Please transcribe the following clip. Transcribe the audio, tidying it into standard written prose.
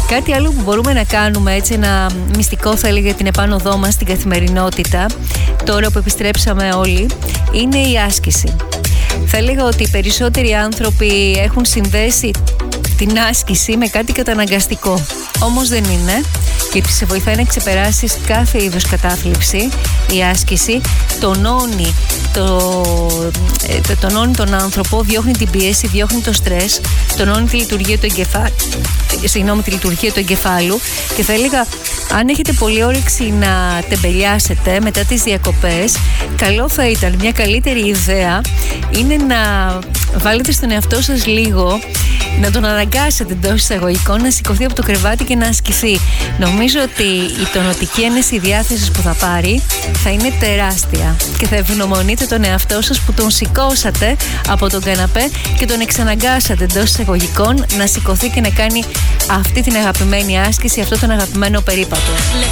Κάτι άλλο που μπορούμε να κάνουμε, έτσι ένα μυστικό θα έλεγα για την επάνωδό μας στην καθημερινότητα, τώρα που επιστρέψαμε όλοι, είναι η άσκηση. Θα έλεγα ότι οι περισσότεροι άνθρωποι έχουν συνδέσει την άσκηση με κάτι καταναγκαστικό. Όμως δεν είναι, γιατί σε βοηθάει να ξεπεράσεις κάθε είδους κατάθλιψη. Η άσκηση τονώνει τον άνθρωπο, διώχνει την πίεση, διώχνει το στρες, τονώνει τη λειτουργία του εγκεφάλου και θα έλεγα, αν έχετε πολύ όρεξη να τεμπελιάσετε μετά τις διακοπές, καλό θα ήταν, μια καλύτερη ιδέα είναι να βάλετε στον εαυτό σας λίγο, να τον αναγκάσετε εντός εισαγωγικών να σηκωθεί από το κρεβάτι και να ασκηθεί. Νομίζω ότι η τονωτική ένεση διάθεσης που θα πάρει θα είναι τεράστια και θα ευγνωμονείτε τον εαυτό σας που τον σηκώσατε από τον καναπέ και τον εξαναγκάσατε εντός εισαγωγικών να σηκωθεί και να κάνει αυτή την αγαπημένη άσκηση, αυτό τον αγαπημένο περίπατο.